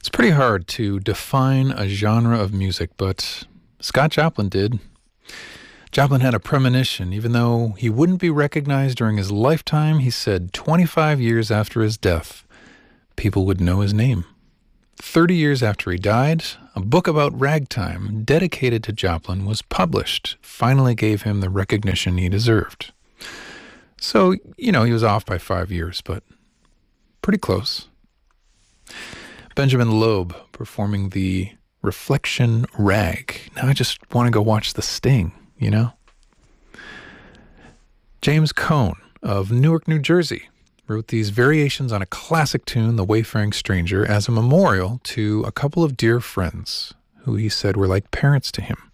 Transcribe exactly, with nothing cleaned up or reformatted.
It's pretty hard to define a genre of music, but Scott Joplin did. Joplin had a premonition. Even though he wouldn't be recognized during his lifetime, he said twenty-five years after his death, people would know his name. thirty years after he died, a book about ragtime dedicated to Joplin was published, finally gave him the recognition he deserved. So, you know, he was off by five years, but pretty close. Benjamin Loeb performing the Reflection Rag. Now I just want to go watch The Sting, you know? James Cone of Newark, New Jersey, wrote these variations on a classic tune, The Wayfaring Stranger, as a memorial to a couple of dear friends who he said were like parents to him.